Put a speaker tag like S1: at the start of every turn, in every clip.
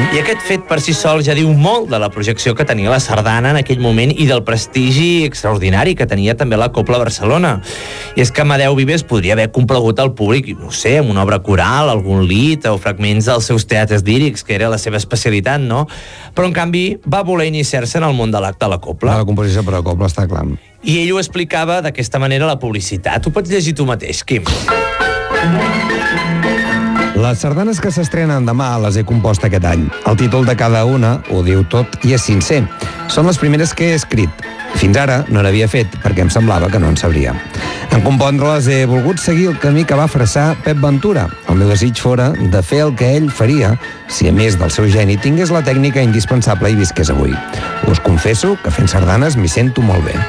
S1: I aquest fet per si sol ja diu molt de la projecció que tenia la sardana en aquell moment i del prestigi extraordinari que tenia també la Cobla Barcelona. I és que Amadeu Vives podria haver complagut al públic, no sé, amb una obra coral, algun lit o fragments dels seus teatres lírics, que era la seva especialitat, no? Però, en canvi, va voler iniciar-se en el món de la cobla.
S2: La composició per a cobla, està clar.
S1: I ell ho explicava d'aquesta manera a la publicitat. Ho pots llegir tu mateix, Quim.
S2: Les sardanes que s'estrenen demà les he compost aquest any. El títol de cada una ho diu tot i és sincer. Són les primeres que he escrit. Fins ara no n'havia fet perquè em semblava que no en sabria. En compondre-les he volgut seguir el camí que va freçar Pep Ventura. El meu desig fora de fer el que ell faria si a més del seu geni tingués la tècnica indispensable i visqués avui. Us confesso que fent sardanes m'hi sento molt bé.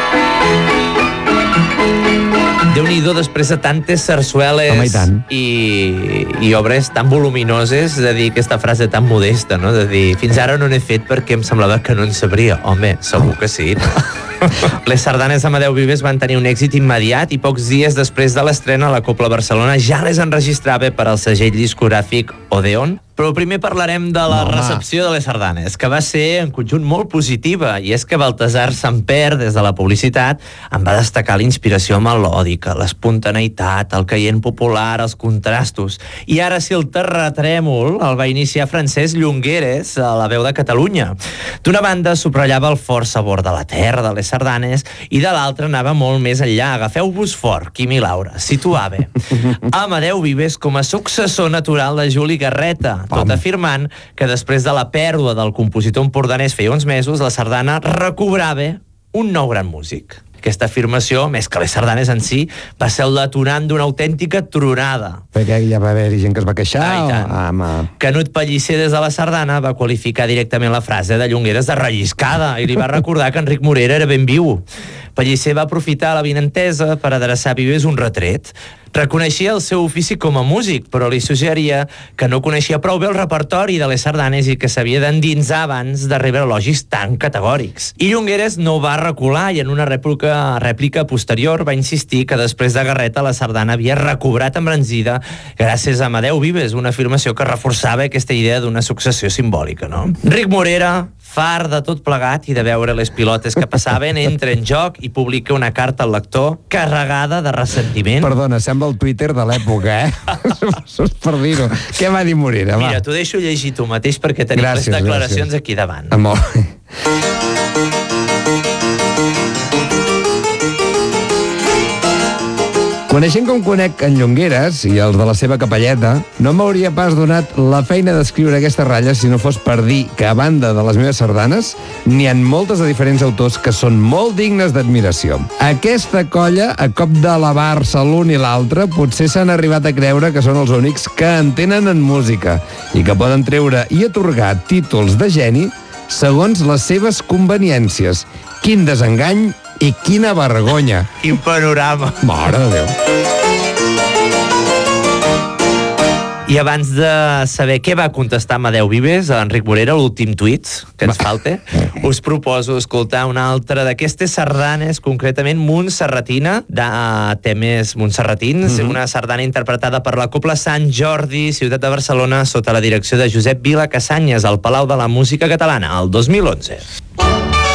S1: Déu-n'hi-do, després de tantes sarsueles i obres tan voluminoses, de dir aquesta frase tan modesta, no? De dir, fins ara no n'he fet perquè em semblava que no en sabria. Home, segur que sí. Les sardanes d'Amadeu Vives van tenir un èxit immediat i pocs dies després de l'estrena la Cobla Barcelona ja les enregistrava per al segell discogràfic Odeon. Però primer parlarem de la recepció de les sardanes, que va ser en conjunt molt positiva, i és que Baltasar Samper, des de la publicitat, en va destacar la inspiració melòdica, l'espontaneïtat, el caient popular, els contrastos. I ara sí, el terratrèmol el va iniciar Francesc Llongueres, a la Veu de Catalunya. D'una banda, subratllava el fort sabor de la terra, de les sardanes, i de l'altra anava molt més enllà. Agafeu-vos fort, Quim i Laura. Situava Amadeu Vives com a successor natural de Juli Garreta, tot afirmant que després de la pèrdua del compositor empordanès feia uns mesos, la sardana recobrava un nou gran músic. Aquesta afirmació, més que les sardanes en si, va ser el detonant d'una autèntica tronada.
S2: Perquè ja va haver gent que es va queixar?
S1: Canut Pellicer, des de la sardana, va qualificar directament la frase de Llongueres de relliscada i li va recordar que Enric Morera era ben viu. Pellicer va aprofitar la vinentesa per adreçar a Vives un retret. Reconeixia el seu ofici com a músic, però li suggeria que no coneixia prou bé el repertori de les sardanes i que s'havia d'endinsar abans de rebre elogis tan categòrics. I Llongueres no va recular i en una rèplica posterior va insistir que després de Garreta la sardana havia recobrat embranzida gràcies a Amadeu Vives, una afirmació que reforçava aquesta idea d'una successió simbòlica, no? Enric Morera, fart de tot plegat i de veure les pilotes que passaven, entra en joc i publica una carta al lector carregada de ressentiment.
S2: Perdona, sembla el Twitter de l'època, per dir-ho. Què va dir Morera?
S1: Mira, t'ho deixo llegir tu mateix perquè tenim les declaracions aquí davant.
S2: Molt bé. Coneixent com conec en Llongueres i els de la seva capelleta, no m'hauria pas donat la feina d'escriure aquestes ratlles si no fos per dir que, a banda de les meves sardanes, n'hi ha moltes de diferents autors que són molt dignes d'admiració. Aquesta colla, a cop d'alabar-se l'un i l'altre, potser s'han arribat a creure que són els únics que entenen en música i que poden treure i atorgar títols de geni segons les seves conveniències. Quin desengany i quina vergonya.
S1: Quin panorama.
S2: Mare de Déu.
S1: I abans de saber què va contestar Amadeu Vives a Enric Morera, l'últim tuit que ens falta, us proposo escoltar una altra d'aquestes sardanes, concretament montserratina, de temes montserratins, una sardana interpretada per la Cobla Sant Jordi, ciutat de Barcelona, sota la direcció de Josep Vila Casanyes, al Palau de la Música Catalana, el 2011.